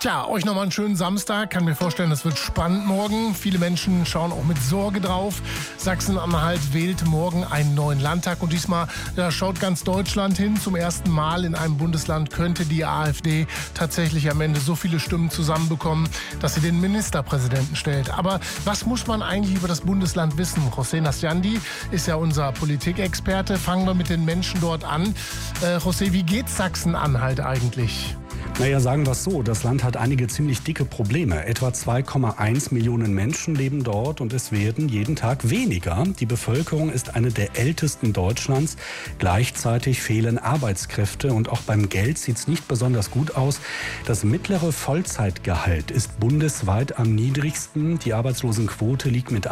Tja, euch nochmal einen schönen Samstag. Kann mir vorstellen, das wird spannend morgen. Viele Menschen schauen auch mit Sorge drauf. Sachsen-Anhalt wählt morgen einen neuen Landtag. Und diesmal schaut ganz Deutschland hin. Zum ersten Mal in einem Bundesland könnte die AfD tatsächlich am Ende so viele Stimmen zusammenbekommen, dass sie den Ministerpräsidenten stellt. Aber was muss man eigentlich über das Bundesland wissen? José Nasciandi ist ja unser Politikexperte. Fangen wir mit den Menschen dort an. José, wie geht Sachsen-Anhalt eigentlich? Naja, sagen wir es so, das Land hat einige ziemlich dicke Probleme. Etwa 2,1 Millionen Menschen leben dort und es werden jeden Tag weniger. Die Bevölkerung ist eine der ältesten Deutschlands. Gleichzeitig fehlen Arbeitskräfte und auch beim Geld sieht es nicht besonders gut aus. Das mittlere Vollzeitgehalt ist bundesweit am niedrigsten. Die Arbeitslosenquote liegt mit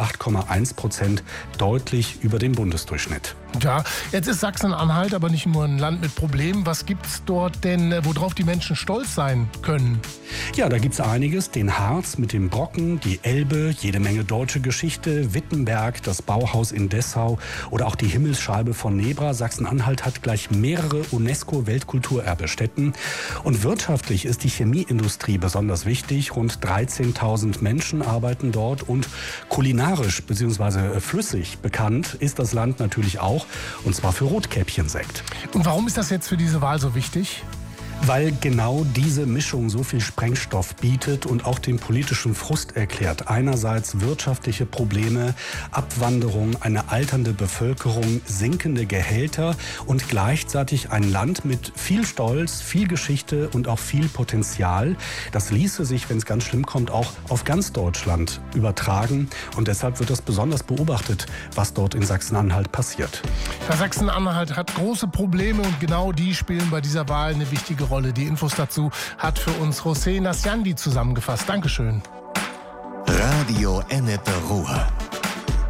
8,1% deutlich über dem Bundesdurchschnitt. Ja, jetzt ist Sachsen-Anhalt aber nicht nur ein Land mit Problemen. Was gibt's dort denn, worauf die Menschen stolz sein können? Ja, da gibt's einiges. Den Harz mit dem Brocken, die Elbe, jede Menge deutsche Geschichte, Wittenberg, das Bauhaus in Dessau oder auch die Himmelsscheibe von Nebra. Sachsen-Anhalt hat gleich mehrere UNESCO-Weltkulturerbestätten. Und wirtschaftlich ist die Chemieindustrie besonders wichtig. Rund 13.000 Menschen arbeiten dort und kulinarisch bzw. flüssig bekannt ist das Land natürlich auch. Und zwar für Rotkäppchensekt. Und warum ist das jetzt für diese Wahl so wichtig? Weil genau diese Mischung so viel Sprengstoff bietet und auch den politischen Frust erklärt. Einerseits wirtschaftliche Probleme, Abwanderung, eine alternde Bevölkerung, sinkende Gehälter und gleichzeitig ein Land mit viel Stolz, viel Geschichte und auch viel Potenzial. Das ließe sich, wenn es ganz schlimm kommt, auch auf ganz Deutschland übertragen. Und deshalb wird das besonders beobachtet, was dort in Sachsen-Anhalt passiert. Ja, Sachsen-Anhalt hat große Probleme und genau die spielen bei dieser Wahl eine wichtige Rolle. Die Infos dazu hat für uns José Nasciandi zusammengefasst. Dankeschön. Radio Ennepe Ruhr.